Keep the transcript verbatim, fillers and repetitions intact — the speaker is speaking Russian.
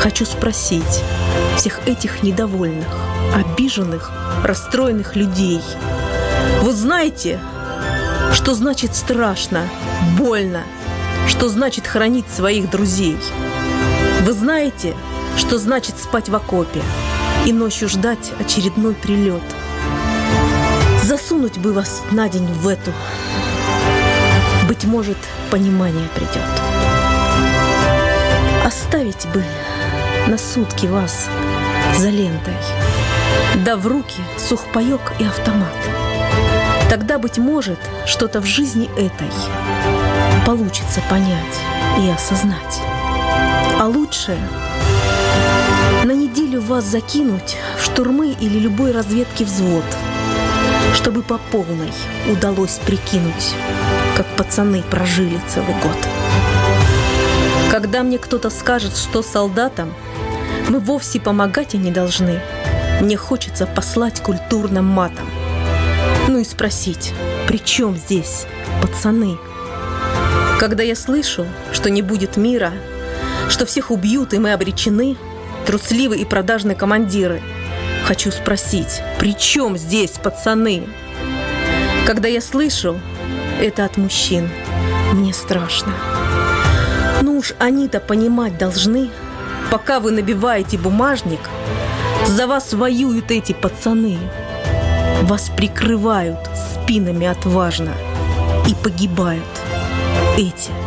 Хочу спросить всех этих недовольных, обиженных, расстроенных людей: вы знаете, что значит страшно, больно, что значит хоронить своих друзей? Вы знаете, что значит спать в окопе и ночью ждать очередной прилет? Засунуть бы вас на день в эту. Быть может, понимание придет. Оставить бы на сутки вас за лентой, да в руки сухпайок и автомат. Тогда, быть может, что-то в жизни этой получится понять и осознать. А лучше на неделю вас закинуть в штурмы или любой разведки взвод, чтобы по полной удалось прикинуть, как пацаны прожили целый год. Когда мне кто-то скажет, что солдатам мы вовсе помогать и не должны, мне хочется послать культурным матом. Ну и спросить, при чем здесь пацаны? Когда я слышу, что не будет мира, что всех убьют и мы обречены, трусливые и продажные командиры, хочу спросить, при чем здесь пацаны? Когда я слышу это от мужчин, мне страшно. Ну уж они-то понимать должны, пока вы набиваете бумажник, за вас воюют эти пацаны. Вас прикрывают спинами отважно и погибают эти